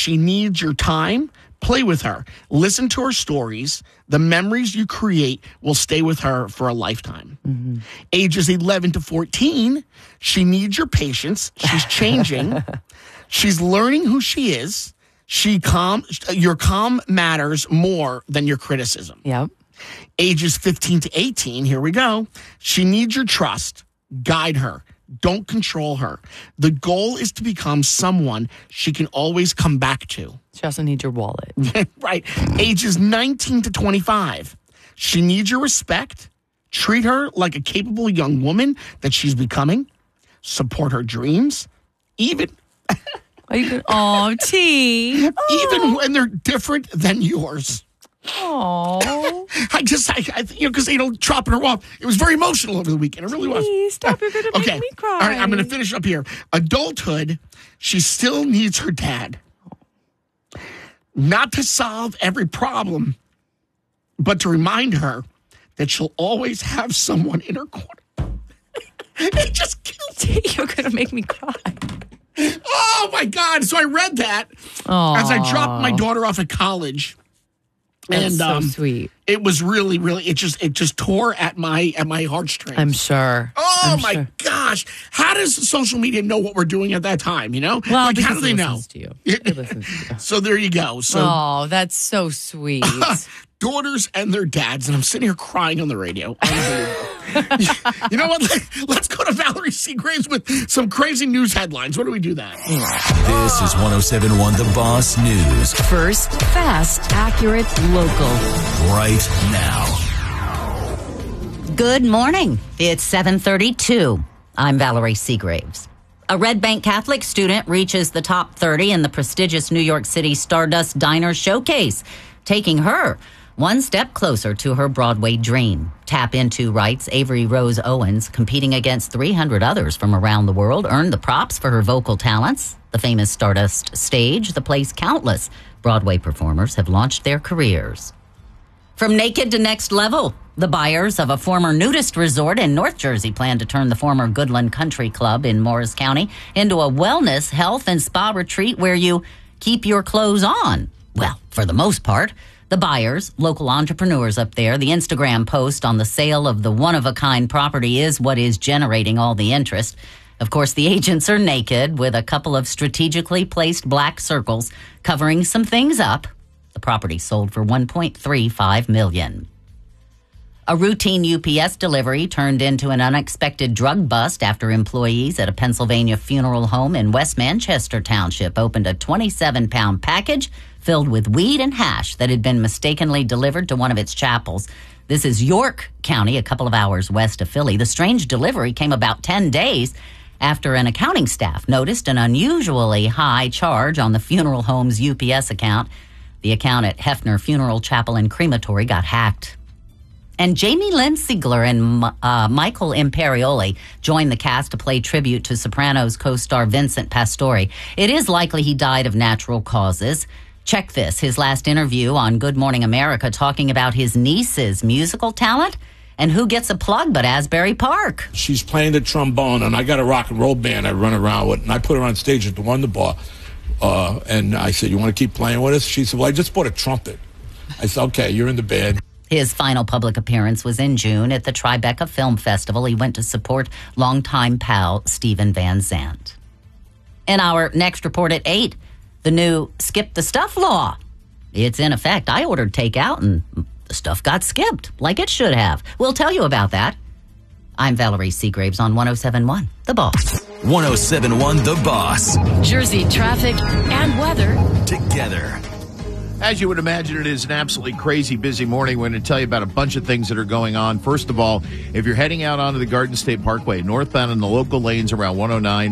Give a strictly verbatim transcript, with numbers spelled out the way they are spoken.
She needs your time. Play with her. Listen to her stories. The memories you create will stay with her for a lifetime. Mm-hmm. Ages eleven to fourteen, she needs your patience. She's changing. She's learning who she is. She calm. Your calm matters more than your criticism. Yep. Ages fifteen to eighteen, here we go. She needs your trust. Guide her. Don't control her. The goal is to become someone she can always come back to. She also needs your wallet. Right. Ages nineteen to twenty-five. She needs your respect. Treat her like a capable young woman that she's becoming. Support her dreams. Even... Are you good? Oh, T. Even oh. when they're different than yours. Oh, I just, I, I you know, because you know, dropping her off, it was very emotional over the weekend. It really was. Please stop! You're gonna make okay. me cry. All right, I'm gonna finish up here. Adulthood, she still needs her dad, not to solve every problem, but to remind her that she'll always have someone in her corner. It just kills me. You're gonna make me cry. Oh my God! So I read that Aww. as I dropped my daughter off at college. That's and so um, sweet. It was really, really. It just, it just tore at my, at my heartstrings. I'm sure. Oh I'm my sure. gosh! How does social media know what we're doing at that time? You know, well, like how do it they know? listens to you. It listens to you. So there you go. So oh, that's so sweet. daughters and their dads, and I'm sitting here crying on the radio. You know what? Let's go to Valerie Seagraves with some crazy news headlines. What do we do that? This is one oh seven point one The Boss News. First, fast, accurate, local. Right now. Good morning. It's seven thirty-two. I'm Valerie Seagraves. A Red Bank Catholic student reaches the top thirty in the prestigious New York City Stardust Diner Showcase, taking her one step closer to her Broadway dream. Tap Into writes Avery Rose Owens, competing against three hundred others from around the world, earned the props for her vocal talents. The famous Stardust stage, the place countless Broadway performers have launched their careers. From naked to next level, the buyers of a former nudist resort in North Jersey plan to turn the former Goodland Country Club in Morris County into a wellness, health, and spa retreat where you keep your clothes on. Well, for the most part. The buyers, local entrepreneurs up there, the Instagram post on the sale of the one-of-a-kind property is what is generating all the interest. Of course, the agents are naked with a couple of strategically placed black circles covering some things up. The property sold for one point three five million dollars. A routine U P S delivery turned into an unexpected drug bust after employees at a Pennsylvania funeral home in West Manchester Township opened a twenty-seven pound package filled with weed and hash that had been mistakenly delivered to one of its chapels. This is York County, a couple of hours west of Philly. The strange delivery came about ten days after an accounting staff noticed an unusually high charge on the funeral home's U P S account. The account at Hefner Funeral Chapel and Crematory got hacked. And Jamie Lynn Sigler and uh, Michael Imperioli joined the cast to play tribute to Sopranos co-star Vincent Pastore. It is likely he died of natural causes. Check this, his last interview on Good Morning America talking about his niece's musical talent and who gets a plug but Asbury Park. She's playing the trombone, and I got a rock and roll band I run around with, and I put her on stage at the Wonder Bar. Uh, and I said, you want to keep playing with us? She said, well, I just bought a trumpet. I said, okay, you're in the band. His final public appearance was in June at the Tribeca Film Festival. He went to support longtime pal Stephen Van Zandt. In our next report at eight, the new Skip the Stuff law. It's in effect. I ordered takeout and the stuff got skipped, like it should have. We'll tell you about that. I'm Valerie Seagraves on one oh seven point one The Boss. one oh seven point one The Boss. Jersey traffic and weather Together. As you would imagine, it is an absolutely crazy busy morning. We're going to tell you about a bunch of things that are going on. First of all, if you're heading out onto the Garden State Parkway, northbound in the local lanes around one oh nine,